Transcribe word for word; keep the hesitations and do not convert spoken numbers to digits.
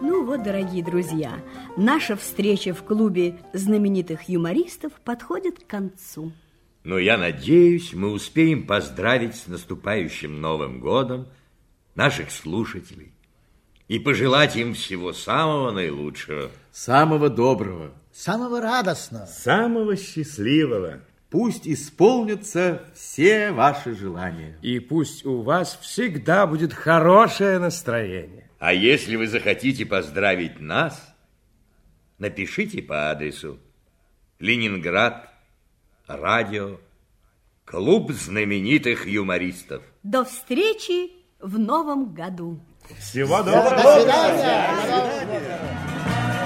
Ну вот, дорогие друзья, наша встреча в клубе знаменитых юмористов подходит к концу. Но я надеюсь, мы успеем поздравить с наступающим Новым годом наших слушателей и пожелать им всего самого наилучшего. Самого доброго. Самого радостного. Самого счастливого. Пусть исполнятся все ваши желания. И пусть у вас всегда будет хорошее настроение. А если вы захотите поздравить нас, напишите по адресу Ленинград, радио, клуб знаменитых юмористов. До встречи в новом году. Всего доброго. До свидания.